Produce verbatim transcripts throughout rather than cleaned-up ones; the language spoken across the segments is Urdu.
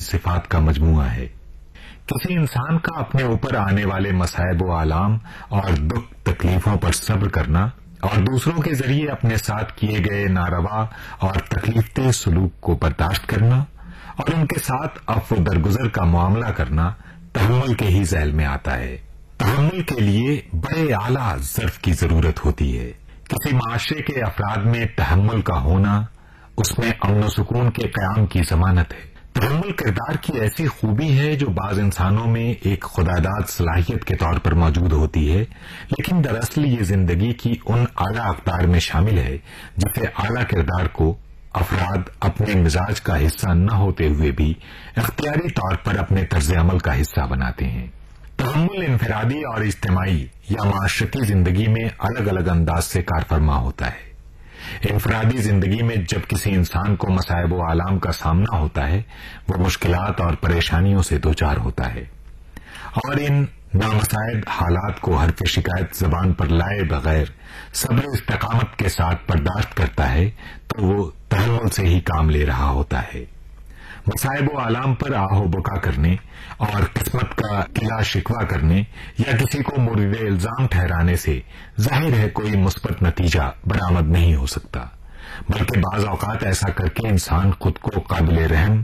صفات کا مجموعہ ہے۔ کسی انسان کا اپنے اوپر آنے والے مصائب و آلام اور دکھ تکلیفوں پر صبر کرنا اور دوسروں کے ذریعے اپنے ساتھ کیے گئے ناروا اور تکلیف دہ سلوک کو برداشت کرنا اور ان کے ساتھ عفو درگزر کا معاملہ کرنا تحمل کے ہی ذیل میں آتا ہے۔ تحمل کے لیے بڑے اعلیٰ ظرف کی ضرورت ہوتی ہے۔ کسی معاشرے کے افراد میں تحمل کا ہونا اس میں امن و سکون کے قیام کی ضمانت ہے۔ تحمل کردار کی ایسی خوبی ہے جو بعض انسانوں میں ایک خداداد صلاحیت کے طور پر موجود ہوتی ہے، لیکن دراصل یہ زندگی کی ان اعلیٰ اقدار میں شامل ہے جسے اعلیٰ کردار کو افراد اپنے مزاج کا حصہ نہ ہوتے ہوئے بھی اختیاری طور پر اپنے طرز عمل کا حصہ بناتے ہیں۔ تحمل انفرادی اور اجتماعی یا معاشرتی زندگی میں الگ الگ انداز سے کار فرما ہوتا ہے۔ انفرادی زندگی میں جب کسی انسان کو مصائب و آلام کا سامنا ہوتا ہے وہ مشکلات اور پریشانیوں سے دوچار ہوتا ہے اور ان نامساعد حالات کو حرف شکایت زبان پر لائے بغیر صبر و استقامت کے ساتھ برداشت کرتا ہے تو وہ تحمل سے ہی کام لے رہا ہوتا ہے۔ مصائب و آلام پر آہ و بکا کرنے اور قسمت کا گلا شکوہ کرنے یا کسی کو مورد الزام ٹھہرانے سے ظاہر ہے کوئی مثبت نتیجہ برآمد نہیں ہو سکتا، بلکہ بعض اوقات ایسا کر کے انسان خود کو قابل رحم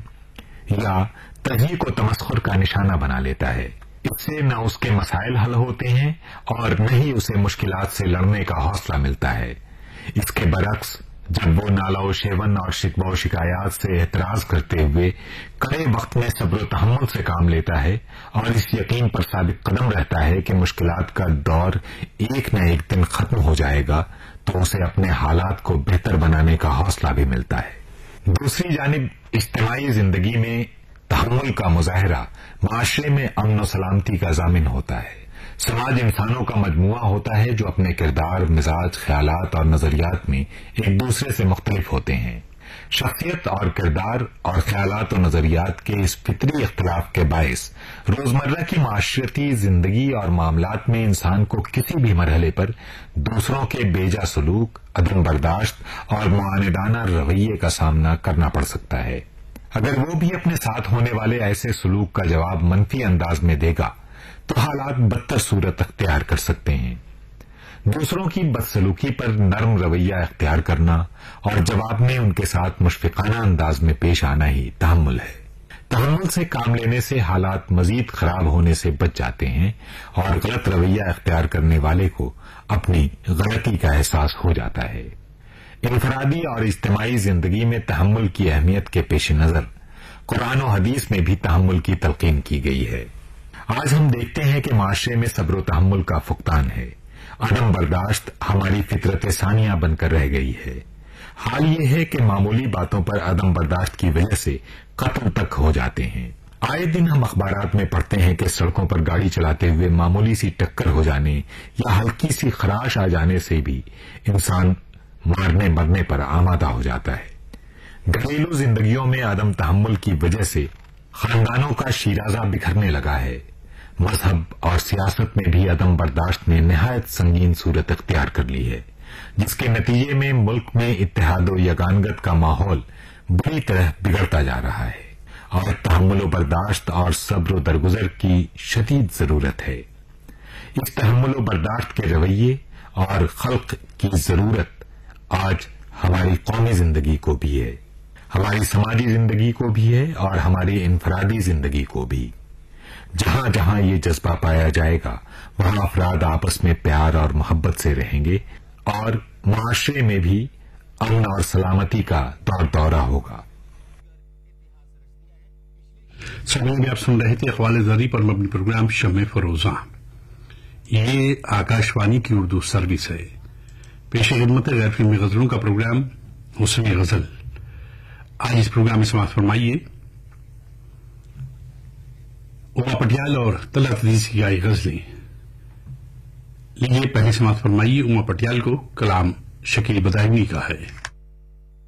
یا تضحیک و تمسخر کا نشانہ بنا لیتا ہے۔ اس سے نہ اس کے مسائل حل ہوتے ہیں اور نہ ہی اسے مشکلات سے لڑنے کا حوصلہ ملتا ہے۔ اس کے برعکس جب وہ نالا و شیون اور شکوہ و شکایات سے اعتراض کرتے ہوئے کڑے وقت میں صبر و تحمل سے کام لیتا ہے اور اس یقین پر ثابت قدم رہتا ہے کہ مشکلات کا دور ایک نہ ایک دن ختم ہو جائے گا تو اسے اپنے حالات کو بہتر بنانے کا حوصلہ بھی ملتا ہے۔ دوسری جانب اجتماعی زندگی میں تحمل کا مظاہرہ معاشرے میں امن و سلامتی کا ضامن ہوتا ہے۔ سماج انسانوں کا مجموعہ ہوتا ہے جو اپنے کردار، مزاج، خیالات اور نظریات میں ایک دوسرے سے مختلف ہوتے ہیں۔ شخصیت اور کردار اور خیالات و نظریات کے اس فطری اختلاف کے باعث روزمرہ کی معاشرتی زندگی اور معاملات میں انسان کو کسی بھی مرحلے پر دوسروں کے بیجا سلوک، عدم برداشت اور معاندانہ رویے کا سامنا کرنا پڑ سکتا ہے۔ اگر وہ بھی اپنے ساتھ ہونے والے ایسے سلوک کا جواب منفی انداز میں دے گا تو حالات بدتر صورت اختیار کر سکتے ہیں۔ دوسروں کی بدسلوکی پر نرم رویہ اختیار کرنا اور جواب میں ان کے ساتھ مشفقانہ انداز میں پیش آنا ہی تحمل ہے۔ تحمل سے کام لینے سے حالات مزید خراب ہونے سے بچ جاتے ہیں اور غلط رویہ اختیار کرنے والے کو اپنی غلطی کا احساس ہو جاتا ہے۔ انفرادی اور اجتماعی زندگی میں تحمل کی اہمیت کے پیش نظر قرآن و حدیث میں بھی تحمل کی تلقین کی گئی ہے۔ آج ہم دیکھتے ہیں کہ معاشرے میں صبر و تحمل کا فقدان ہے۔ عدم برداشت ہماری فطرت ثانیہ بن کر رہ گئی ہے۔ حال یہ ہے کہ معمولی باتوں پر عدم برداشت کی وجہ سے قتل تک ہو جاتے ہیں۔ آئے دن ہم اخبارات میں پڑھتے ہیں کہ سڑکوں پر گاڑی چلاتے ہوئے معمولی سی ٹکر ہو جانے یا ہلکی سی خراش آ جانے سے بھی انسان مارنے مرنے پر آمادہ ہو جاتا ہے۔ گھریلو زندگیوں میں عدم تحمل کی وجہ سے خاندانوں کا شیرازہ بکھرنے لگا ہے۔ مذہب اور سیاست میں بھی عدم برداشت نے نہایت سنگین صورت اختیار کر لی ہے، جس کے نتیجے میں ملک میں اتحاد و یگانگت کا ماحول بری طرح بگڑتا جا رہا ہے اور تحمل و برداشت اور صبر و درگزر کی شدید ضرورت ہے۔ اس تحمل و برداشت کے رویے اور خلق کی ضرورت آج ہماری قومی زندگی کو بھی ہے، ہماری سماجی زندگی کو بھی ہے اور ہماری انفرادی زندگی کو بھی۔ جہاں جہاں یہ جذبہ پایا جائے گا وہاں افراد آپس میں پیار اور محبت سے رہیں گے اور معاشرے میں بھی امن اور سلامتی کا دور دورہ ہوگا۔ سنیں آپ سن رہے تھے اقوال زری پر مبنی پروگرام شمع فروزاں۔ یہ آکاشوانی کی اردو سروس ہے۔ پیش خدمت غیر فلمی غزلوں کا پروگرام موسمی غزل۔ آج اس پروگرام میں سماعت فرمائیے اما پٹیال اور طلعت عزیز کی گائی غزلیں۔ لیجیے پہلے سماعت فرمائیے اما پٹیال کو، کلام شکیل بداعمی کا ہے۔